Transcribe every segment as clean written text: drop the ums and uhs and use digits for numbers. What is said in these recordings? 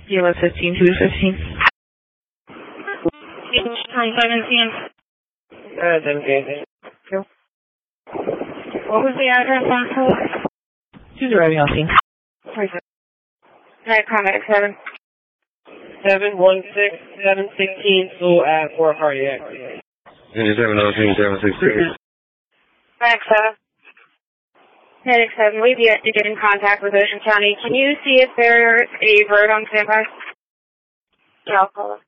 Kilo 15, 215. 17. 17. What was the address on hold? Who's arriving on scene? Night Comet 7. 716, School at Fort Cardiac. 716. Night 7. Medic 7, we've yet to get in contact with Ocean County. Can you see if there's a bird on standby? Yeah, I'll call them.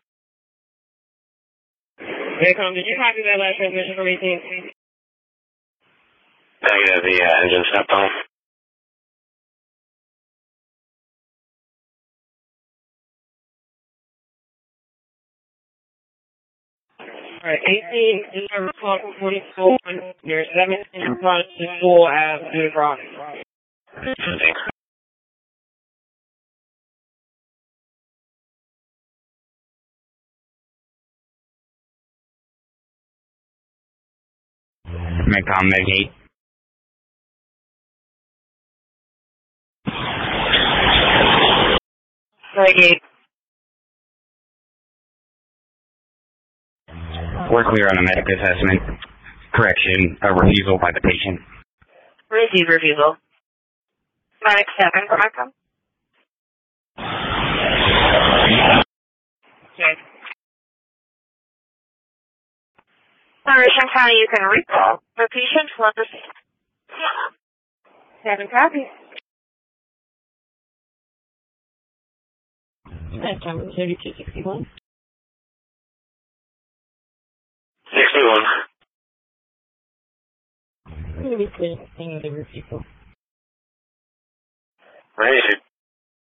Macom, did you copy that last transmission from 18? Negative, the engine stepped on. Alright, 18 is a response from 44. You're 17 response to school at Blue Rock. Macom, Meg 8. Meg 8. We're clear on a medic assessment. Correction, a refusal by the patient. Receive refusal. Medic 7, Macom. Okay. Ocean County, you can recall. The patient was 7 copies. Night Comet 3261. 61. I'm going to be clear. Hang on the refusal. Right.